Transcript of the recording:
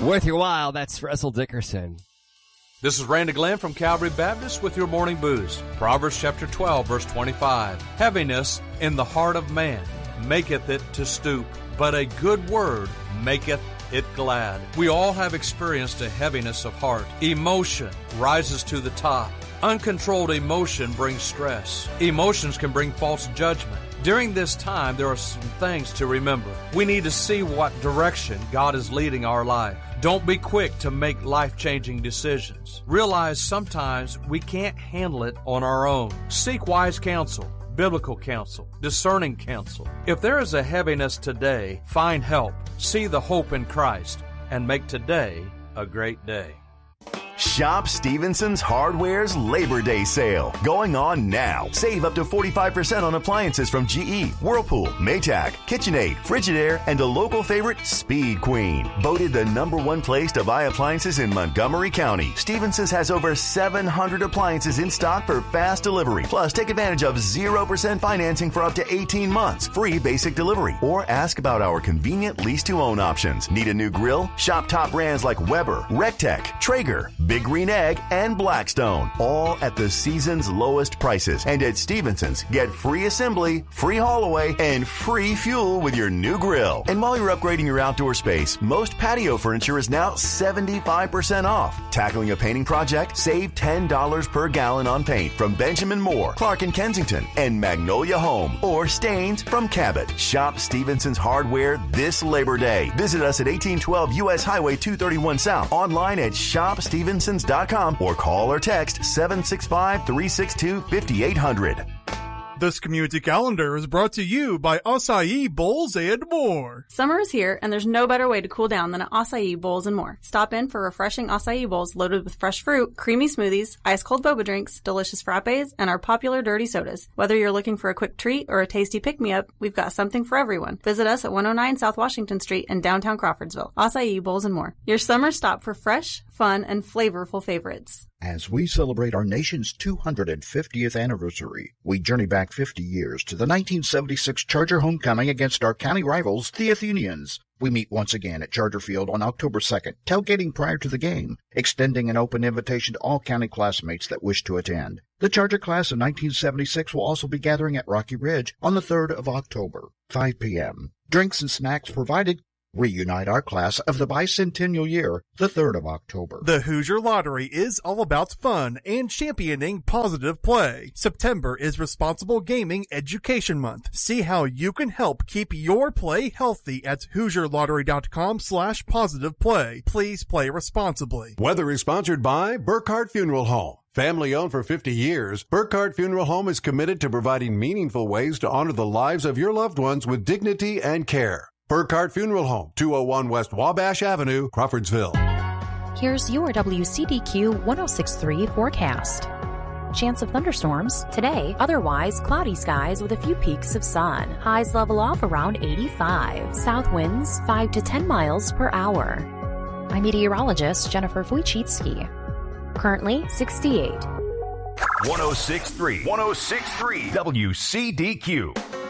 Worth your while, that's Russell Dickerson. This is Randy Glenn from Calvary Baptist with your morning booze. Proverbs chapter 12, verse 25. Heaviness in the heart of man maketh it to stoop, but a good word maketh it glad. We all have experienced a heaviness of heart. Emotion rises to the top. Uncontrolled emotion brings stress. Emotions can bring false judgment. During this time, there are some things to remember. We need to see what direction God is leading our life. Don't be quick to make life-changing decisions. Realize sometimes we can't handle it on our own. Seek wise counsel, biblical counsel, discerning counsel. If there is a heaviness today, find help, see the hope in Christ, and make today a great day. Shop Stevenson's Hardware's Labor Day sale going on now. Save up to 45% on appliances from GE, Whirlpool, Maytag, KitchenAid, Frigidaire, and a local favorite, Speed Queen. Voted the #1 place to buy appliances in Montgomery County, Stevenson's has over 700 appliances in stock for fast delivery. Plus, take advantage of 0% financing for up to 18 months, free basic delivery, or ask about our convenient lease-to-own options. Need a new grill? Shop top brands like Weber, Rectech, Traeger, Big Green Egg, and Blackstone, all at the season's lowest prices. And at Stevenson's, get free assembly, free haul away, and free fuel with your new grill. And while you're upgrading your outdoor space, most patio furniture is now 75% off. Tackling a painting project? Save $10 per gallon on paint from Benjamin Moore, Clark and Kensington, and Magnolia Home, or stains from Cabot. Shop Stevenson's Hardware this Labor Day. Visit us at 1812 U.S. Highway 231 South, online at shopstevensons.com, or call or text 765-362-5800. This community calendar is brought to you by Acai Bowls and More. Summer is here, and there's no better way to cool down than at Acai Bowls and More. Stop in for refreshing acai bowls loaded with fresh fruit, creamy smoothies, ice-cold boba drinks, delicious frappes, and our popular dirty sodas. Whether you're looking for a quick treat or a tasty pick-me-up, we've got something for everyone. Visit us at 109 South Washington Street in downtown Crawfordsville. Acai Bowls and More. Your summer stop for fresh, fun, and flavorful favorites. As we celebrate our nation's 250th anniversary, we journey back 50 years to the 1976 Charger homecoming against our county rivals, the Athenians. We meet once again at Charger Field on October 2nd, tailgating prior to the game, extending an open invitation to all county classmates that wish to attend. The Charger class of 1976 will also be gathering at Rocky Ridge on the 3rd of October, 5 p.m. Drinks and snacks provided. Reunite our class of the bicentennial year, the 3rd of October. The Hoosier Lottery is all about fun and championing positive play. September is Responsible Gaming Education Month. See how you can help keep your play healthy at HoosierLottery.com/positive play. Please play responsibly. Weather is sponsored by Burkhardt Funeral Home. Family owned for 50 years, Burkhardt Funeral Home is committed to providing meaningful ways to honor the lives of your loved ones with dignity and care. Burkhardt Funeral Home, 201 West Wabash Avenue, Crawfordsville. Here's your WCDQ 106.3 forecast. Chance of thunderstorms today, otherwise cloudy skies with a few peaks of sun. Highs level off around 85. South winds 5 to 10 miles per hour. I'm meteorologist Jennifer Wojcicki. Currently 68. 106.3 WCDQ.